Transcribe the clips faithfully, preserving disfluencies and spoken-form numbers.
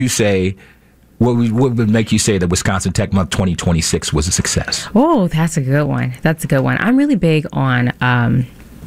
You say, what would, what would make you say that Wisconsin Tech Month twenty twenty-six was a success? Oh, that's a good one. That's a good one. I'm really big on um,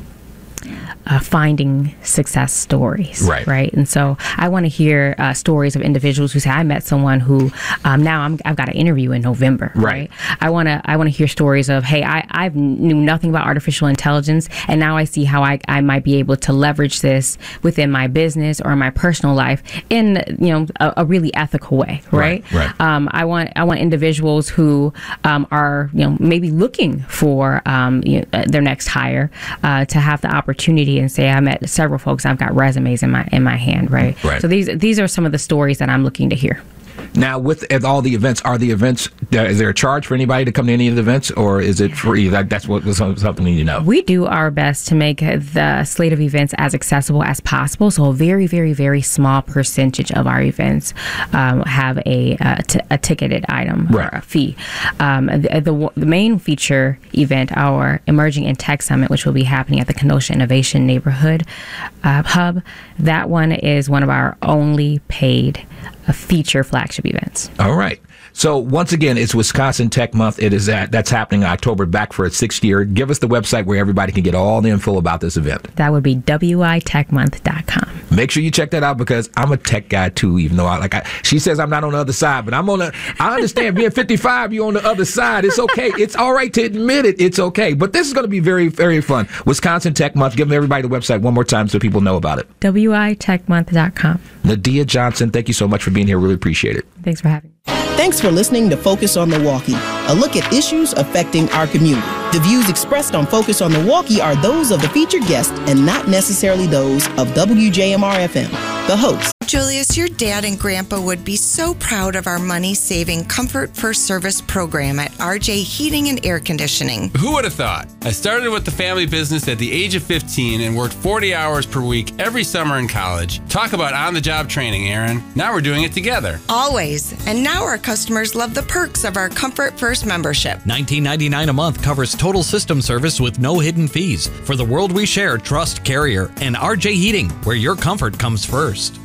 uh, finding success stories. Right. Right. And so I want to hear uh, stories of individuals who say, I met someone who um, now I'm, I've got an interview in November. Right. right? I want to I want to hear stories of, hey, I, I knew nothing about artificial intelligence, and now I see how I, I might be able to leverage this within my business or my personal life in, you know, a, a really ethical way. Right. Right. right. Um, I want I want individuals who um, are, you know, maybe looking for um, you know, their next hire uh, to have the opportunity and say, I met several folks. I've got resumes in my in my hand. Right. Right. So these these are some of the stories that I'm looking to hear. Now, with at all the events, are the events, uh, is there a charge for anybody to come to any of the events, or is it free? That, that's what something we need to know. We do our best to make the slate of events as accessible as possible. So a very, very, very small percentage of our events um, have a, a, t- a ticketed item right. or a fee. Um, the, the, the main feature event, our Emerging in Tech Summit, which will be happening at the Kenosha Innovation Neighborhood uh, Hub, that one is one of our only paid uh, feature flagship events. All right. So once again, it's Wisconsin Tech Month. It is at, that's happening in October, back for its sixth year. Give us the website where everybody can get all the info about this event. That would be w i tech month dot com. Make sure you check that out, because I'm a tech guy too, even though I like I, she says I'm not on the other side, but I'm on the, I understand being fifty-five, you're on the other side. It's okay. It's all right to admit it. It's okay. But this is going to be very, very fun. Wisconsin Tech Month. Give everybody the website one more time so people know about it. w i tech month dot com. Nadia Johnson, thank you so much for being here. Really appreciate it. Thanks for having me. Thanks for listening to Focus on Milwaukee, a look at issues affecting our community. The views expressed on Focus on Milwaukee are those of the featured guest and not necessarily those of W J M R F M, the host. Julius, your dad and grandpa would be so proud of our money-saving Comfort First Service program at R J Heating and Air Conditioning. Who would have thought? I started with the family business at the age of fifteen and worked forty hours per week every summer in college. Talk about on-the-job training, Aaron. Now we're doing it together. Always. And now our customers love the perks of our Comfort First membership. nineteen ninety-nine dollars a month covers total system service with no hidden fees. For the world we share, trust Carrier and R J Heating, where your comfort comes first.